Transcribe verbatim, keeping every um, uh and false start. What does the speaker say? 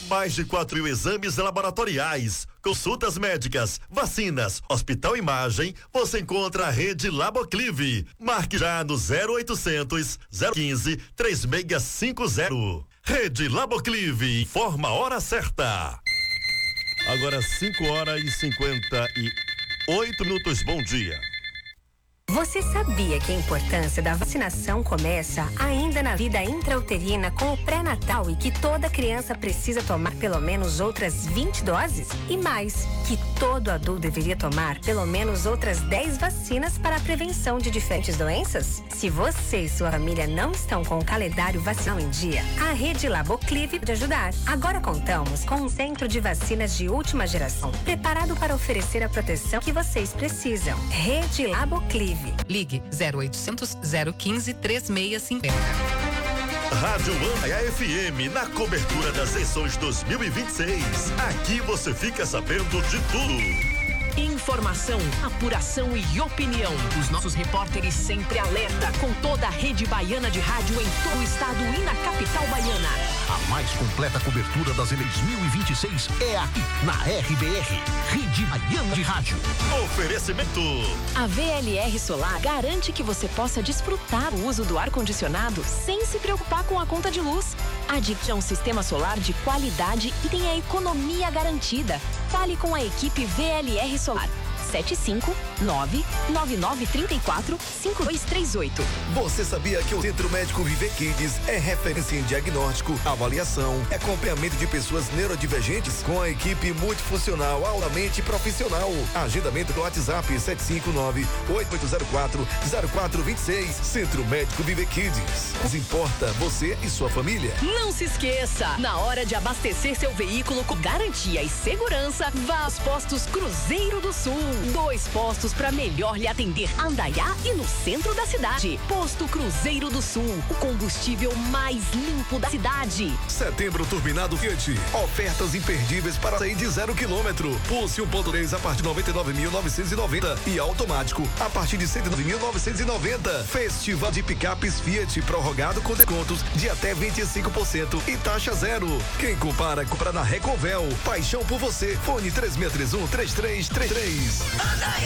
Mais de quatro mil exames laboratoriais, consultas médicas, vacinas, hospital imagem, você encontra a rede Laboclive. Marque já no zero oitocentos, zero quinze, três seis cinco zero. Rede Laboclive, informa a hora certa. Agora cinco horas e cinquenta e oito minutos, bom dia. Você sabia que a importância da vacinação começa ainda na vida intrauterina com o pré-natal e que toda criança precisa tomar pelo menos outras vinte doses? E mais, que todo adulto deveria tomar pelo menos outras dez vacinas para a prevenção de diferentes doenças? Se você e sua família não estão com o calendário vacinal em dia, a rede Laboclive pode ajudar. Agora contamos com um centro de vacinas de última geração, preparado para oferecer a proteção que vocês precisam. Rede Laboclive. Ligue zero oitocentos, zero quinze, três seis cinco zero. Rádio Andaia F M, na cobertura das eleições dois mil e vinte e seis. Aqui você fica sabendo de tudo. Informação, apuração e opinião. Os nossos repórteres sempre alerta, com toda a rede baiana de rádio em todo o estado e na capital baiana. A mais completa cobertura das eleições dois mil e vinte e seis é aqui na R B R, Rede Baiana de Rádio. Oferecimento. A V L R Solar garante que você possa desfrutar o uso do ar-condicionado sem se preocupar com a conta de luz. Adquira um sistema solar de qualidade e tenha a economia garantida. Fale com a equipe V L R Solar. sete cinco nove, nove nove três quatro, cinco dois três oito. Você sabia que o Centro Médico Viver Kids é referência em diagnóstico, avaliação e acompanhamento de pessoas neurodivergentes com a equipe multifuncional altamente profissional. Agendamento no WhatsApp sete cinco nove, oito oito zero quatro, zero quatro dois seis. Centro Médico Viver Kids. Nos importa você e sua família. Não se esqueça, na hora de abastecer seu veículo com garantia e segurança, vá aos postos Cruzeiro do Sul. Dois postos para melhor lhe atender. Andaiá e no centro da cidade. Posto Cruzeiro do Sul, o combustível mais limpo da cidade. Setembro turbinado Fiat. Ofertas imperdíveis para sair de zero quilômetro. Pulse um ponto três a partir de noventa e nove mil novecentos e noventa e automático a partir de cento e nove mil novecentos e noventa. Festival de picapes Fiat prorrogado com descontos de até vinte e cinco por cento e taxa zero. Quem compara, compra na Recovel. Paixão por você. Fone três seis três um, três três três três.